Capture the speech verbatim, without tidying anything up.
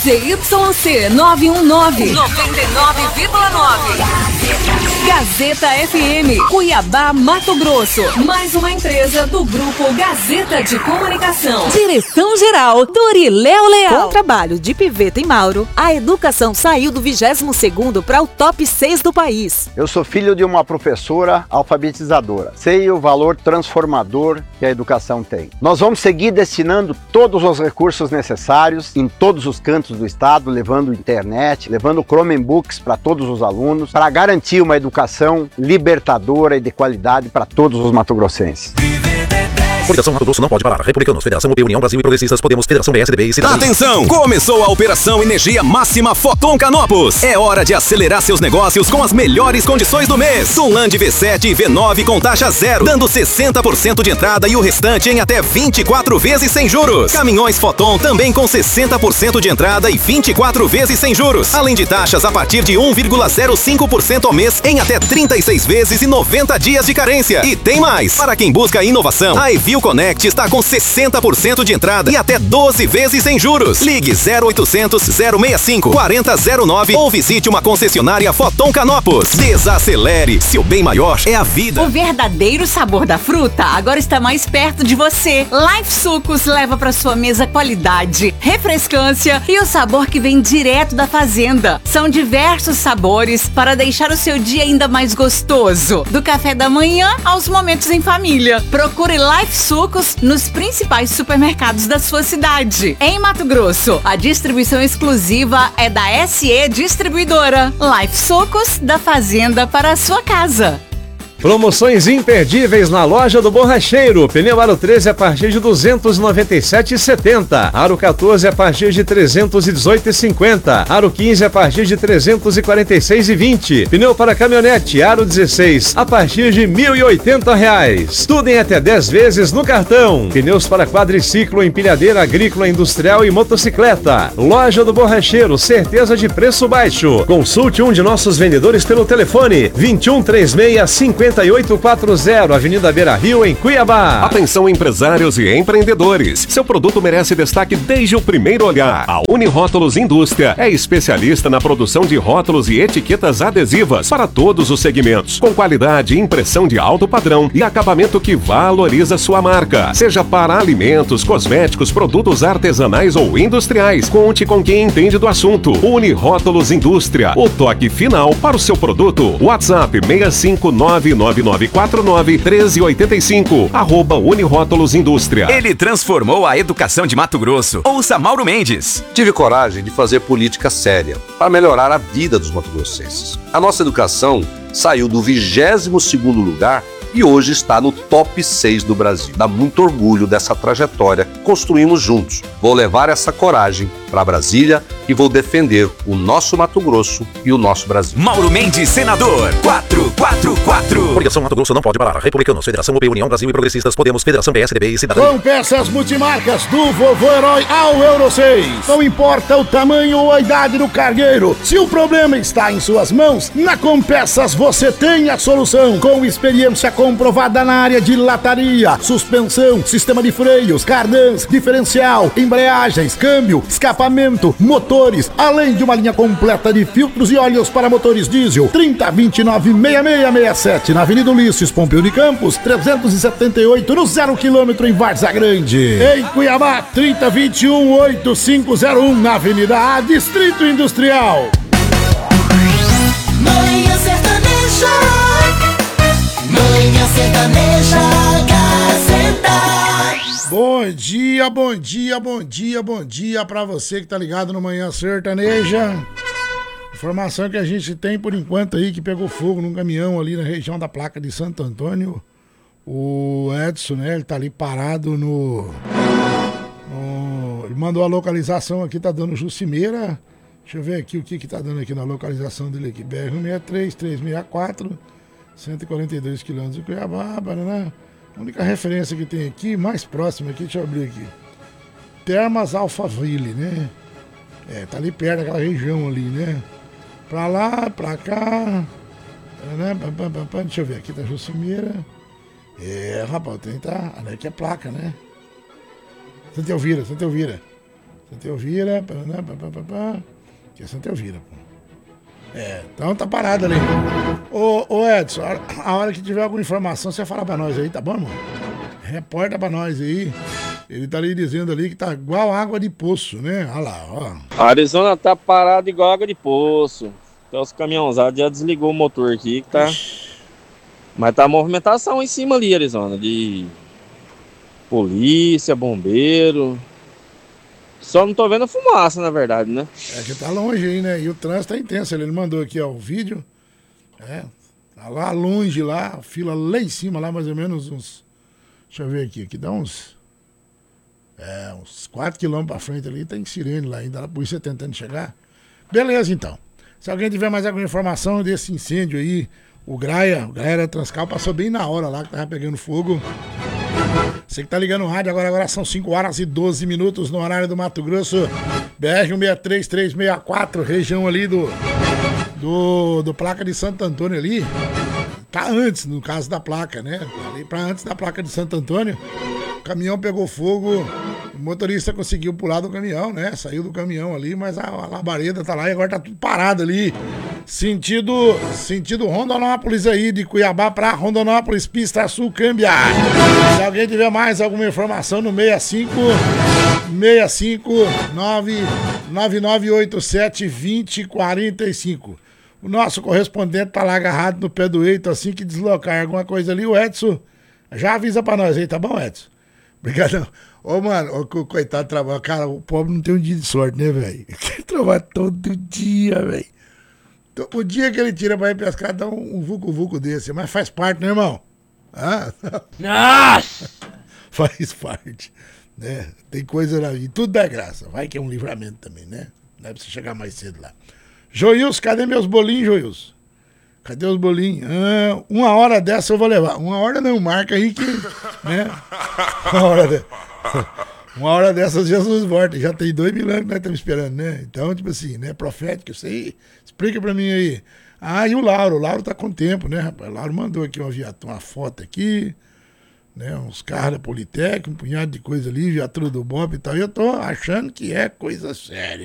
Z Y C nove um nove, noventa e nove vírgula nove. Gazeta F M, Cuiabá, Mato Grosso. Mais uma empresa do Grupo Gazeta de Comunicação. Direção-geral, Toriléo Leal. Com trabalho de Piveta e Mauro, a educação saiu do vigésimo segundo para o top seis do país. Eu sou filho de uma professora alfabetizadora. Sei o valor transformador que a educação tem. Nós vamos seguir destinando todos os recursos necessários em todos os cantos do estado, levando internet, levando Chromebooks para todos os alunos, para garantir uma educação libertadora e de qualidade para todos os matogrossenses. Coligação Mato Grosso não pode parar. Republicanos, Federação U P, União Brasil e Progressistas, Podemos, Federação B S D B e Cidadania. Atenção! Começou a Operação Energia Máxima Foton Canopus. É hora de acelerar seus negócios com as melhores condições do mês. Tunland V sete e V nove com taxa zero, dando sessenta por cento de entrada e o restante em até vinte e quatro vezes sem juros. Caminhões Foton também com sessenta por cento de entrada e vinte e quatro vezes sem juros. Além de taxas a partir de um vírgula zero cinco por cento ao mês em até trinta e seis vezes e noventa dias de carência. E tem mais! Para quem busca inovação, a Evil Connect está com sessenta por cento de entrada e até doze vezes sem juros. Ligue zero oitocentos, zero sessenta e cinco, quarenta zero nove ou visite uma concessionária Foton Canopus. Desacelere, seu bem maior é a vida. O verdadeiro sabor da fruta agora está mais perto de você. Life Sucos leva para sua mesa qualidade, refrescância e o sabor que vem direto da fazenda. São diversos sabores para deixar o seu dia ainda mais gostoso. Do café da manhã aos momentos em família. Procure Life Sucos nos principais supermercados da sua cidade. Em Mato Grosso, a distribuição exclusiva é da S E Distribuidora. Life Sucos, da fazenda para a sua casa. Promoções imperdíveis na loja do Borracheiro. Pneu Aro treze a partir de duzentos e noventa e sete reais e setenta centavos. Aro quatorze a partir de trezentos e dezoito reais e cinquenta centavos. Aro quinze a partir de trezentos e quarenta e seis reais e vinte centavos. Pneu para caminhonete Aro dezesseis a partir de mil e oitenta reais. Tudo em até dez vezes no cartão. Pneus para quadriciclo, empilhadeira agrícola, industrial e motocicleta. Loja do Borracheiro, certeza de preço baixo. Consulte um de nossos vendedores pelo telefone vinte e um, trinta e seis, cinquenta e oito quarenta, Avenida Beira Rio, em Cuiabá. Atenção, empresários e empreendedores. Seu produto merece destaque desde o primeiro olhar. A Unirótulos Indústria é especialista na produção de rótulos e etiquetas adesivas para todos os segmentos, com qualidade e impressão de alto padrão e acabamento que valoriza sua marca. Seja para alimentos, cosméticos, produtos artesanais ou industriais, conte com quem entende do assunto. Unirótulos Indústria, o toque final para o seu produto. WhatsApp seis cinco nove nove nove quatro nove um três oito cinco, arroba Unirótulos Indústria. Ele transformou a educação de Mato Grosso. Ouça Mauro Mendes. Tive coragem de fazer política séria para melhorar a vida dos matogrossenses. A nossa educação saiu do vigésimo segundo lugar e hoje está no top seis do Brasil. Dá muito orgulho dessa trajetória que construímos juntos. Vou levar essa coragem para Brasília e vou defender o nosso Mato Grosso e o nosso Brasil. Mauro Mendes, senador, quatrocentos e quarenta e quatro. Coligação Mato Grosso não pode parar. Republicanos, Federação U P, União Brasil e Progressistas, Podemos, Federação B S D B e Cidadania. Com peças multimarcas do Vovô Herói ao Euro seis. Não importa o tamanho ou a idade do cargueiro, se o problema está em suas mãos, na Compeças você tem a solução. Com experiência comprovada na área de lataria, suspensão, sistema de freios, cardãs, diferencial, embreagens, câmbio, escapamento, motores, além de uma linha completa de filtros e óleos para motores diesel. Trinta, vinte e nove, sessenta e seis sessenta e sete na Avenida Ulisses Pompeu de Campos, trezentos e setenta e oito no zero quilômetro em Várzea Grande. Em Cuiabá, trinta, vinte e um, oitenta e cinco zero um na Avenida A, Distrito Industrial. Manhã Sertaneja, Manhã Sertaneja, Gazeta. Bom dia, bom dia, bom dia, bom dia pra você que tá ligado no Manhã Sertaneja. Informação que a gente tem por enquanto aí, que pegou fogo num caminhão ali na região da placa de Santo Antônio. O Edson, né, ele tá ali parado no... no ele mandou a localização aqui, tá dando Jucimeira. Deixa eu ver aqui o que que tá dando aqui na localização dele aqui. B R cento e sessenta e três, trezentos e sessenta e quatro, cento e quarenta e dois quilômetros de Cuiabá, Paraná. A única referência que tem aqui, mais próxima aqui, deixa eu abrir aqui. Termas Alphaville, né? É, tá ali perto daquela região ali, né? Pra lá, pra cá. Né? Deixa eu ver, aqui tá Jucimeira. É, rapaz, tem tá. Olha aqui é placa, né? Santa Elvira, Santa Elvira. Santa Elvira, pá, pá, pá, pá, pá. Aqui é Santa Elvira, pô. É, então tá parado ali. Ô, ô Edson, a hora que tiver alguma informação, você fala pra nós aí, tá bom, irmão? Reporta pra nós aí. Ele tá ali dizendo ali que tá igual água de poço, né? Olha lá, ó. A Arizona tá parada igual água de poço. Então os caminhãozados já desligou o motor aqui, que tá... Mas tá movimentação em cima ali, Arizona, de polícia, bombeiro... Só não tô vendo a fumaça, na verdade, né? É que tá longe aí, né? E o trânsito tá intenso. Ele mandou aqui, ó, o vídeo. É, tá lá longe lá, a fila lá em cima, lá mais ou menos uns... Deixa eu ver aqui, aqui dá uns... É, uns quatro quilômetros pra frente ali, tem sirene lá ainda, a polícia tentando chegar. Beleza, então. Se alguém tiver mais alguma informação desse incêndio aí, o Graia, o Graia era Transcal, passou bem na hora lá que tava pegando fogo. Você que tá ligando o rádio, agora, agora são cinco horas e doze minutos no horário do Mato Grosso. B R um seis três três seis quatro, região ali do, do, do placa de Santo Antônio ali. Tá antes, no caso da placa, né? Ali pra antes da placa de Santo Antônio. O caminhão pegou fogo, o motorista conseguiu pular do caminhão, né? Saiu do caminhão ali, mas a, a labareda tá lá e agora tá tudo parado ali. Sentido, sentido Rondonópolis aí, de Cuiabá pra Rondonópolis, pista sul, câmbia. Se alguém tiver mais alguma informação no seis cinco, seis cinco, nove nove nove oito sete, dois zero quatro cinco. O nosso correspondente tá lá agarrado no pé do Eito, assim que deslocar alguma coisa ali, o Edson já avisa pra nós aí, tá bom, Edson? Obrigadão. Ô, mano, ô, coitado do trabalho. Cara, o pobre não tem um dia de sorte, né, velho? Ele trabalha todo dia, velho. O dia que ele tira pra ir pescar, dá um, um vucu-vucu desse. Mas faz parte, né, irmão? Ah? Nossa! Faz parte. Né? Tem coisa na vida. Tudo dá graça. Vai que é um livramento também, né? Não é pra você chegar mais cedo lá. Joilson, cadê meus bolinhos, Joilson? Cadê os bolinhos? Ah, uma hora dessa eu vou levar. Uma hora não, marca aí que... Né? Uma hora, de... uma hora dessas Jesus volta. Já tem dois mil anos que nós estamos esperando, né? Então, tipo assim, né? Profético, isso aí. Explica pra mim aí. Ah, e o Lauro? O Lauro tá com tempo, né, rapaz? O Lauro mandou aqui uma, viatura, uma foto aqui, né? Uns carros da Politec, um punhado de coisa ali, viatura do Bob e tal. E eu tô achando que é coisa séria.